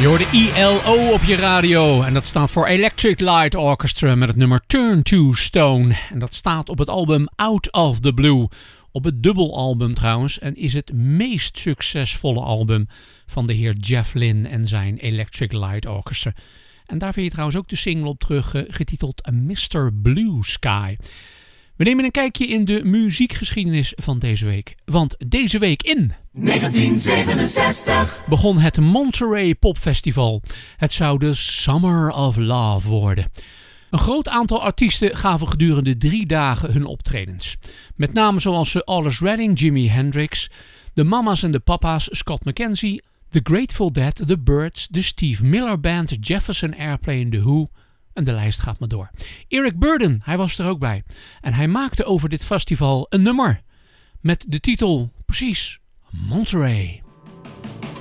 Je hoort de ELO op je radio en dat staat voor Electric Light Orchestra met het nummer Turn to Stone. En dat staat op het album Out of the Blue. Op het dubbelalbum trouwens en is het meest succesvolle album van de heer Jeff Lynne en zijn Electric Light Orchestra. En daar vind je trouwens ook de single op terug getiteld Mr. Blue Sky. We nemen een kijkje in de muziekgeschiedenis van deze week. Want deze week in 1967 begon het Monterey Popfestival. Het zou de Summer of Love worden. Een groot aantal artiesten gaven gedurende 3 dagen hun optredens. Met namen zoals Otis Redding, Jimi Hendrix, de Mamas en de Papa's, Scott McKenzie, The Grateful Dead, The Byrds, de Steve Miller Band, Jefferson Airplane, The Who. En de lijst gaat maar door. Eric Burdon, hij was er ook bij. En hij maakte over dit festival een nummer. Met de titel, precies, Monterey.